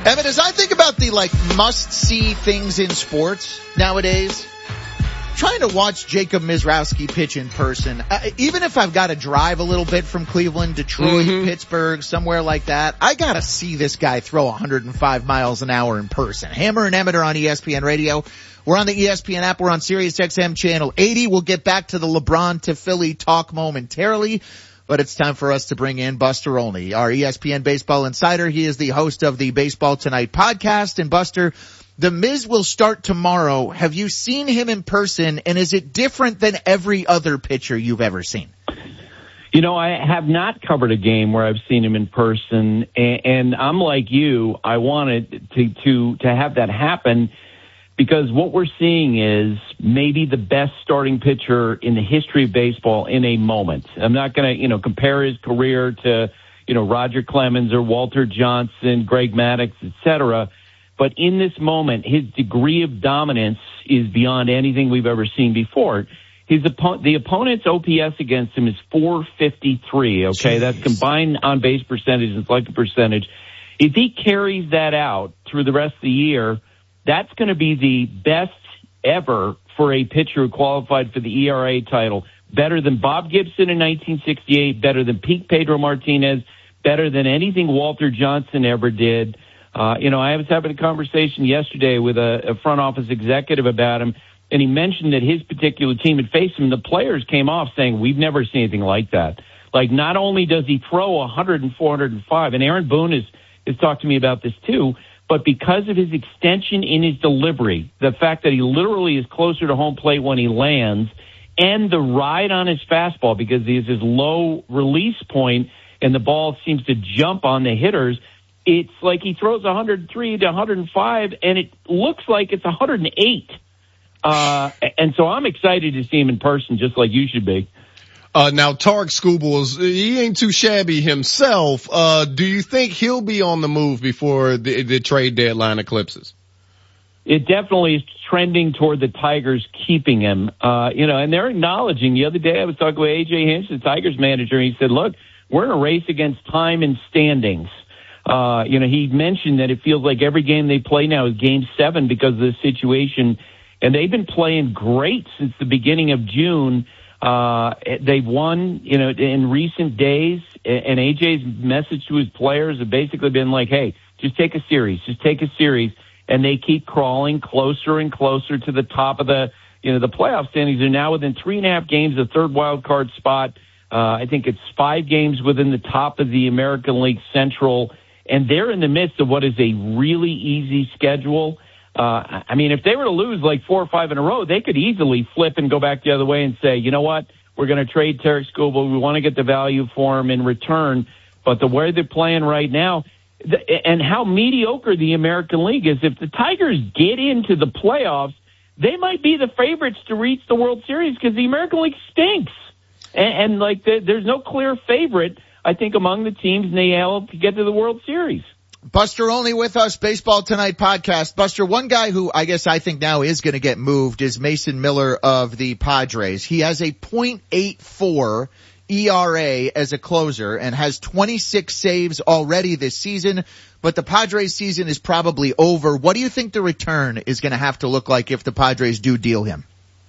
Evan, as I think about the must-see things in sports nowadays, trying to watch Jacob Mizrowski pitch in person, even if I've got to drive a little bit from Cleveland, Detroit, Pittsburgh, somewhere like that, I got to see this guy throw 105 miles an hour in person. Hammer and Emmett are on ESPN Radio. We're on the ESPN app. We're on SiriusXM channel 80. We'll get back to the LeBron to Philly talk momentarily. But it's time for us to bring in Buster Olney, our ESPN baseball insider. He is the host of the Baseball Tonight podcast. And Buster, the Miz will start tomorrow. Have you seen him in person, and is it different than every other pitcher you've ever seen? You know, I have not covered a game where I've seen him in person, and I'm like you. I wanted to have that happen, because what we're seeing is maybe the best starting pitcher in the history of baseball in a moment. I'm not going to, compare his career to, Roger Clemens or Walter Johnson, Greg Maddux, etc. But in this moment, his degree of dominance is beyond anything we've ever seen before. The opponent's OPS against him is .453. Okay, that's combined on base percentage and selected percentage. If he carries that out through the rest of the year, that's going to be the best ever for a pitcher who qualified for the ERA title. Better than Bob Gibson in 1968, better than Pete Pedro Martinez, better than anything Walter Johnson ever did. I was having a conversation yesterday with a front office executive about him, and he mentioned that his particular team had faced him. The players came off saying, we've never seen anything like that. Like, not only does he throw 100 and 405, and Aaron Boone has talked to me about this too, but because of his extension in his delivery, the fact that he literally is closer to home plate when he lands, and the ride on his fastball, because he has his low release point and the ball seems to jump on the hitters, it's like he throws 103 to 105, and it looks like it's 108. And so I'm excited to see him in person, just like you should be. Now, Tarek Skubal, he ain't too shabby himself. Do you think he'll be on the move before the trade deadline eclipses? It definitely is trending toward the Tigers keeping him. And they're acknowledging. The other day I was talking with A.J. Hinch, the Tigers manager, and he said, look, we're in a race against time and standings. He mentioned that it feels like every game they play now is Game 7 because of the situation, and they've been playing great since the beginning of June. They've won, in recent days, and AJ's message to his players have basically been like, hey, just take a series, and they keep crawling closer and closer to the top of the playoff standings. They're now within 3.5 games of third wild card spot. I think it's 5 games within the top of the American League Central, and they're in the midst of what is a really easy schedule. If they were to lose like 4 or 5 in a row, they could easily flip and go back the other way and say, you know what, we're going to trade Tarek Skubal. We want to get the value for him in return. But the way they're playing right now, and how mediocre the American League is, if the Tigers get into the playoffs, they might be the favorites to reach the World Series because the American League stinks. And there's no clear favorite, I think, among the teams in the AL to get to the World Series. Buster Olney with us, Baseball Tonight podcast. Buster, one guy who I think now is going to get moved is Mason Miller of the Padres. He has a .84 ERA as a closer and has 26 saves already this season, but the Padres season is probably over. What do you think the return is going to have to look like if the Padres do deal him?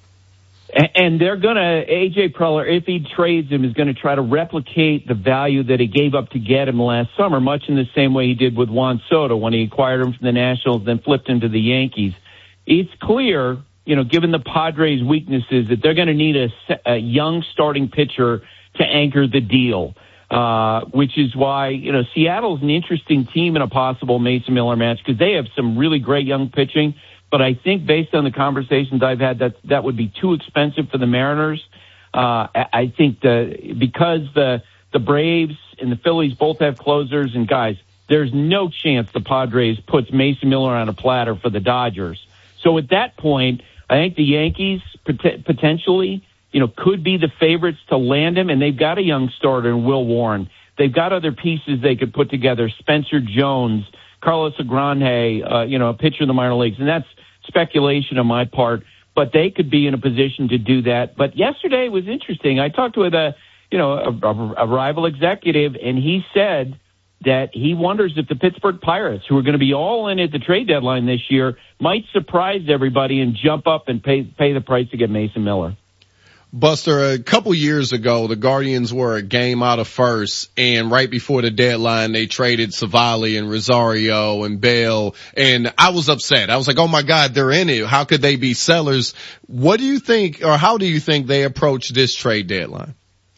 And they're going to, A.J. Preller, if he trades him, is going to try to replicate the value that he gave up to get him last summer, much in the same way he did with Juan Soto when he acquired him from the Nationals, then flipped him to the Yankees. It's clear, given the Padres' weaknesses, that they're going to need a young starting pitcher to anchor the deal, which is why, Seattle's an interesting team in a possible Mason Miller match because they have some really great young pitching. But I think based on the conversations I've had, that would be too expensive for the Mariners. I think because the Braves and the Phillies both have closers, and guys, there's no chance the Padres puts Mason Miller on a platter for the Dodgers. So at that point, I think the Yankees potentially, could be the favorites to land him, and they've got a young starter in Will Warren. They've got other pieces they could put together, Spencer Jones, Carlos Agrande, a pitcher in the minor leagues, and that's speculation on my part, but they could be in a position to do that. But yesterday was interesting. I talked with a rival executive, and he said that he wonders if the Pittsburgh Pirates, who are going to be all in at the trade deadline this year, might surprise everybody and jump up and pay the price to get Mason Miller. Buster, a couple years ago, the Guardians were a game out of first, and right before the deadline, they traded Savali and Rosario and Bell, and I was upset. I was like, oh my God, they're in it. How could they be sellers? What do you think, or how do you think they approach this trade deadline?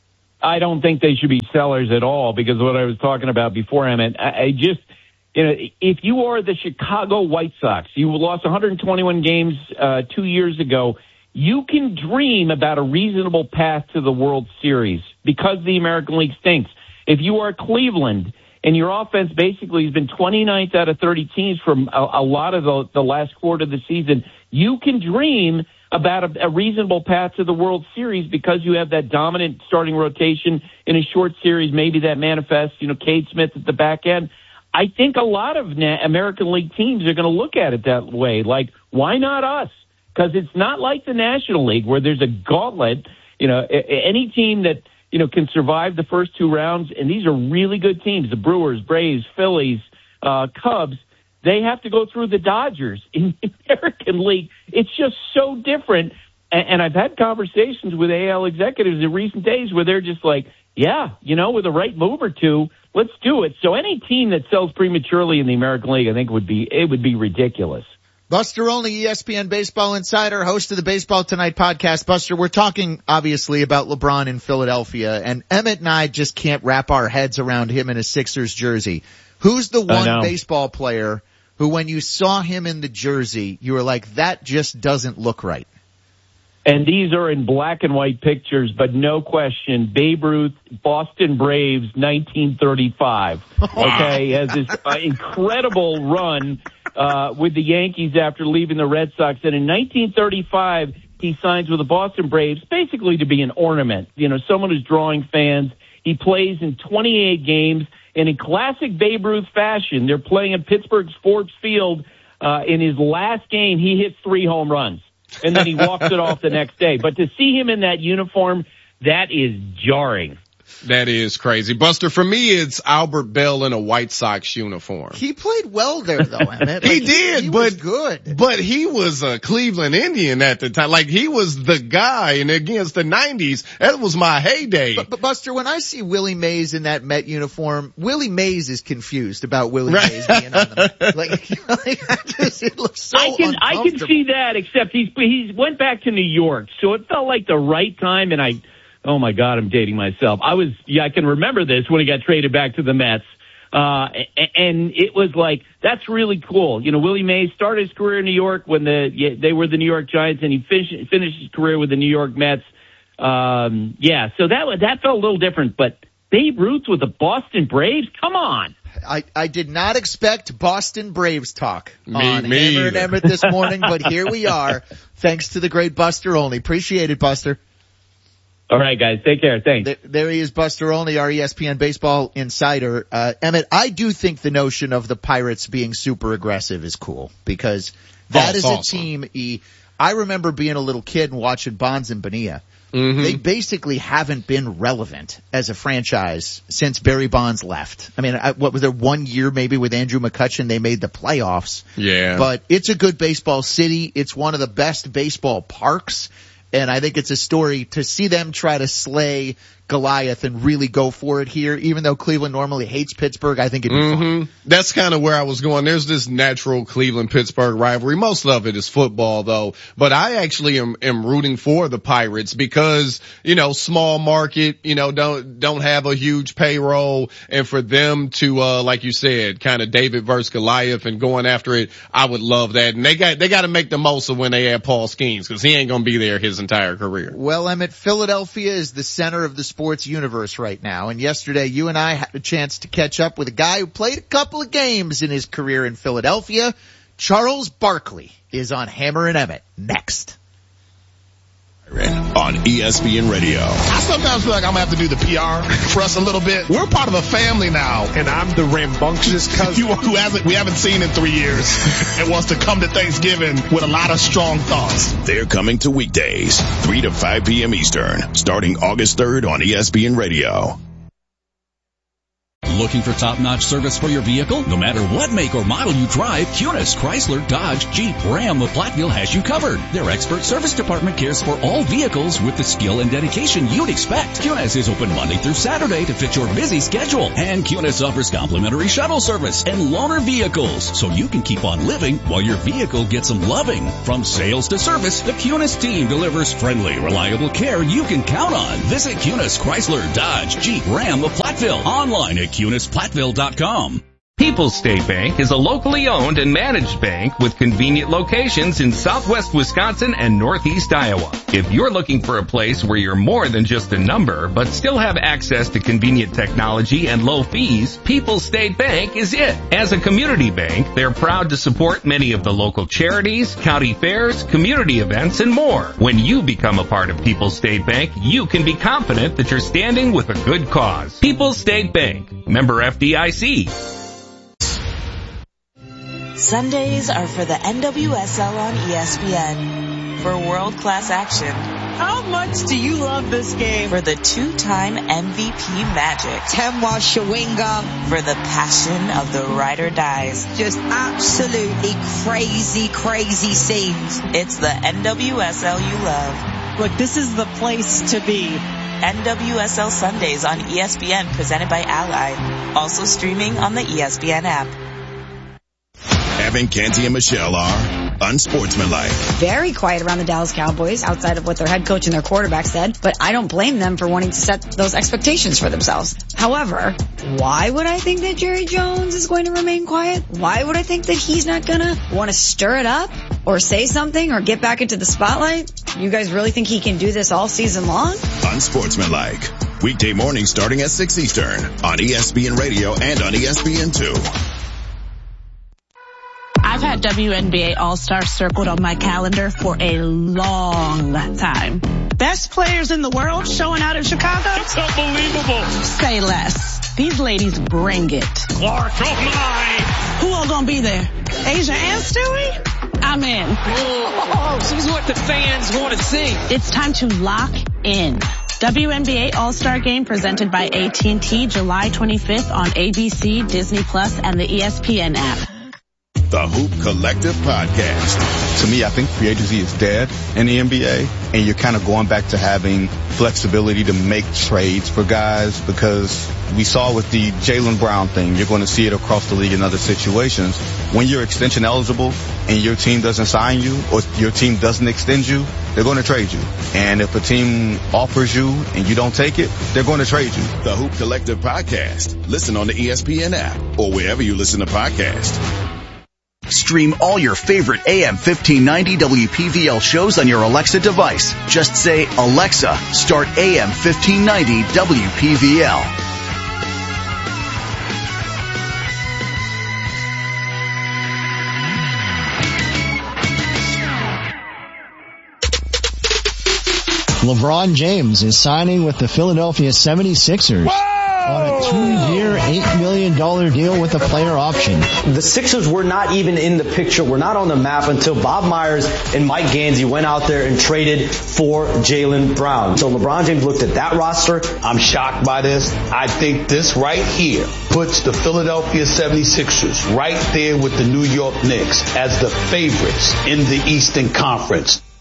I don't think they should be sellers at all, because what I was talking about before, Emmett, I just, if you are the Chicago White Sox, you lost 121 games 2 years ago, you can dream about a reasonable path to the World Series because the American League stinks. If you are Cleveland and your offense basically has been 29th out of 30 teams from a lot of the last quarter of the season, you can dream about a reasonable path to the World Series because you have that dominant starting rotation in a short series. Maybe that manifests, Cade Smith at the back end. I think a lot of American League teams are going to look at it that way. Like, why not us? Because it's not like the National League where there's a gauntlet. Any team that, can survive the first two rounds, and these are really good teams, the Brewers, Braves, Phillies, Cubs, they have to go through the Dodgers. In the American League, it's just so different. And I've had conversations with AL executives in recent days where they're just like, yeah, with a right move or two, let's do it. So any team that sells prematurely in the American League, I think would be ridiculous. Buster Olney, ESPN Baseball Insider, host of the Baseball Tonight podcast. Buster, we're talking obviously about LeBron in Philadelphia, and Emmett and I just can't wrap our heads around him in a Sixers jersey. Who's the one baseball player who, when you saw him in the jersey, you were like, that just doesn't look right? And these are in black and white pictures, but no question, Babe Ruth, Boston Braves, 1935. Okay, has this incredible run with the Yankees after leaving the Red Sox. And in 1935, he signs with the Boston Braves, basically to be an ornament, someone who's drawing fans. He plays in 28 games, and in classic Babe Ruth fashion, they're playing at Pittsburgh's Ford Field. In his last game, he hits 3 home runs. And then he walks it off the next day. But to see him in that uniform, that is jarring. That is crazy. Buster, for me, it's Albert Bell in a White Sox uniform. He played well there, though, Emmett. He did, he but was good. But he was a Cleveland Indian at the time. Like, he was the guy, and against the 90s, that was my heyday. But Buster, when I see Willie Mays in that Met uniform, Willie Mays is confused about Willie Mays being on the Met. It looks so uncomfortable. I can see that, except he went back to New York, so it felt like the right time, and oh my God, I'm dating myself. I can remember this when he got traded back to the Mets. And it was like, that's really cool. Willie Mays started his career in New York when they were the New York Giants, and he finished his career with the New York Mets. So that felt a little different, but Babe Ruth with the Boston Braves? Come on. I did not expect Boston Braves talk on me Hammer and Emmett this morning, but here we are. Thanks to the great Buster Olney. Appreciate it, Buster. All right, guys. Take care. Thanks. There he is, Buster Olney, our ESPN Baseball Insider. Emmett, I do think the notion of the Pirates being super aggressive is cool because that is awesome. A team. I remember being a little kid and watching Bonds and Bonilla. Mm-hmm. They basically haven't been relevant as a franchise since Barry Bonds left. I mean, what was there 1 year maybe with Andrew McCutchen? They made the playoffs. Yeah. But it's a good baseball city. It's one of the best baseball parks. And I think it's a story to see them try to slay Goliath and really go for it here. Even though Cleveland normally hates Pittsburgh, I think it'd be fun. That's kind of where I was going. There's this natural Cleveland-Pittsburgh rivalry. Most of it is football, though. But I actually am rooting for the Pirates because, small market, don't have a huge payroll. And for them to, like you said, kind of David versus Goliath and going after it, I would love that. And they got to make the most of when they have Paul Skeens because he ain't going to be there his entire career. Well, Emmett, Philadelphia is the center of the sports universe right now. And yesterday, you and I had a chance to catch up with a guy who played a couple of games in his career in Philadelphia. Charles Barkley is on Hammer and Emmett next. On ESPN Radio. I sometimes feel like I'm going to have to do the PR for us a little bit. We're part of a family now. And I'm the rambunctious cousin we haven't seen in 3 years and wants to come to Thanksgiving with a lot of strong thoughts. They're coming to weekdays, 3 to 5 p.m. Eastern, starting August 3rd on ESPN Radio. Looking for top-notch service for your vehicle? No matter what make or model you drive, Kunis, Chrysler, Dodge, Jeep, Ram of Platteville has you covered. Their expert service department cares for all vehicles with the skill and dedication you'd expect. Kunis is open Monday through Saturday to fit your busy schedule. And Kunis offers complimentary shuttle service and loaner vehicles, so you can keep on living while your vehicle gets some loving. From sales to service, the Kunis team delivers friendly, reliable care you can count on. Visit Kunis, Chrysler, Dodge, Jeep, Ram of Platteville. Online at KunisPlatteville.com. People's State Bank is a locally owned and managed bank with convenient locations in southwest Wisconsin and northeast Iowa. If you're looking for a place where you're more than just a number, but still have access to convenient technology and low fees, People's State Bank is it. As a community bank, they're proud to support many of the local charities, county fairs, community events, and more. When you become a part of People's State Bank, you can be confident that you're standing with a good cause. People's State Bank, member FDIC. Sundays are for the NWSL on ESPN. For world-class action. How much do you love this game? For the two-time MVP magic. Temwa Shawinga. For the passion of the ride or dies. Just absolutely crazy, crazy scenes. It's the NWSL you love. Look, this is the place to be. NWSL Sundays on ESPN, presented by Ally. Also streaming on the ESPN app. Evan, Canty, and Michelle are unsportsmanlike. Very quiet around the Dallas Cowboys outside of what their head coach and their quarterback said, but I don't blame them for wanting to set those expectations for themselves. However, why would I think that Jerry Jones is going to remain quiet? Why would I think that he's not going to want to stir it up or say something or get back into the spotlight? You guys really think he can do this all season long? Unsportsmanlike. Weekday mornings starting at 6 Eastern on ESPN Radio and on ESPN2. I've had WNBA All-Star circled on my calendar for a long time. Best players in the world showing out in Chicago? It's unbelievable. Say less. These ladies bring it. Clark, oh my. Who all gonna be there? Asia and Stewie? I'm in. Oh, this is what the fans want to see. It's time to lock in. WNBA All-Star Game presented by AT&T July 25th on ABC, Disney Plus, and the ESPN app. The Hoop Collective Podcast. To me, I think free agency is dead in the NBA, and you're kind of going back to having flexibility to make trades for guys, because we saw with the Jaylen Brown thing, you're going to see it across the league in other situations. When you're extension eligible and your team doesn't sign you or your team doesn't extend you, they're going to trade you. And if a team offers you and you don't take it, they're going to trade you. The Hoop Collective Podcast. Listen on the ESPN app or wherever you listen to podcasts. Stream all your favorite AM 1590 WPVL shows on your Alexa device. Just say, Alexa, start AM 1590 WPVL. LeBron James is signing with the Philadelphia 76ers. On a 2-year, $8 million deal with a player option. The Sixers were not even in the picture, were not on the map until Bob Myers and Mike Gansey went out there and traded for Jaylen Brown. So LeBron James looked at that roster. I'm shocked by this. I think this right here puts the Philadelphia 76ers right there with the New York Knicks as the favorites in the Eastern Conference.